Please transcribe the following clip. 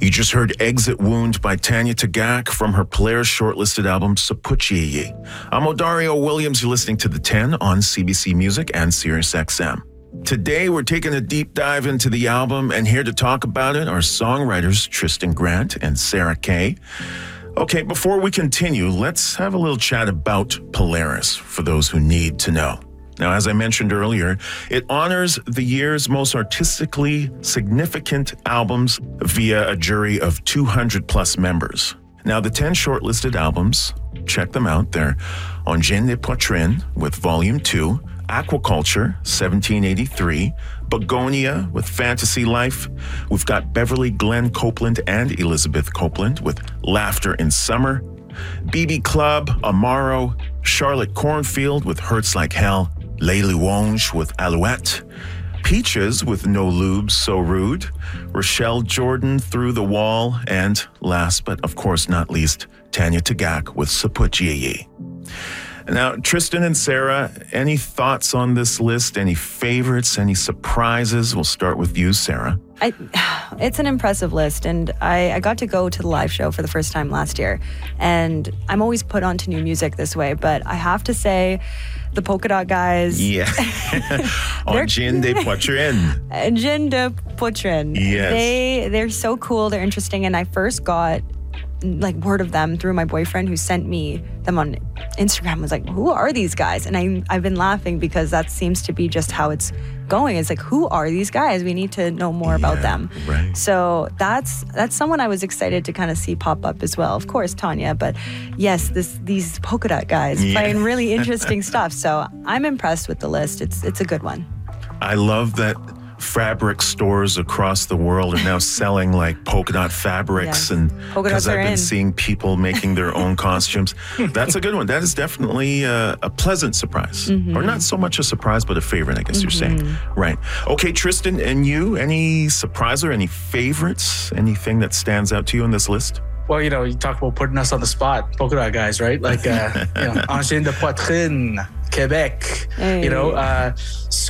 You just heard Exit Wound by Tanya Tagaq from her Polaris shortlisted album, Sapuchiyi. I'm Odario Williams. You're listening to The 10 on CBC Music and SiriusXM. Today, we're taking a deep dive into the album, and here to talk about it are songwriters Tristan Grant and Sarah Kay. Okay, before we continue, let's have a little chat about Polaris for those who need to know. Now, as I mentioned earlier, it honors the year's most artistically significant albums via a jury of 200 plus members. Now, the 10 shortlisted albums, check them out. They're Engin de Poitrine with Volume 2, Aquaculture, 1783, Begonia with Fantasy Life. We've got Beverly Glenn Copeland and Elizabeth Copeland with Laughter in Summer, BB Club, Amaro, Charlotte Cornfield with Hurts Like Hell, Layli Wonge with Alouette, Peaches with No Lube, So Rude, Rochelle Jordan, Through the Wall, and last but of course not least, Tanya Tagaq with Sapuchiyi. Now, Tristan and Sarah, any thoughts on this list? Any favorites? Any surprises? We'll start with you, Sarah. It's an impressive list, and I got to go to the live show for the first time last year, and I'm always put onto new music this way, but I have to say, the Polka Dot Guys. Yeah. Engin de Poitrine. Engin de Poitrine. Yes. They're so cool, they're interesting, and I first got word of them through my boyfriend who sent me them on Instagram. I was like, who are these guys? And I've been laughing because that seems to be just how it's going. It's like, who are these guys? We need to know more about them. Right. So that's someone I was excited to kind of see pop up as well. Of course, Tanya, but yes, these Polka Dot Guys playing really interesting stuff. So I'm impressed with the list. It's a good one. I love that fabric stores across the world are now selling like polka dot fabrics, and because I've been seeing people making their own costumes. That's a good one. That is definitely a pleasant surprise, or not so much a surprise, but a favorite, I guess you're saying. Right. Okay, Tristan, and you, any surprise or any favorites? Anything that stands out to you on this list? Well, you talk about putting us on the spot, Polka Dot Guys, right? Like, Engin de Poitrine, Quebec, Hey.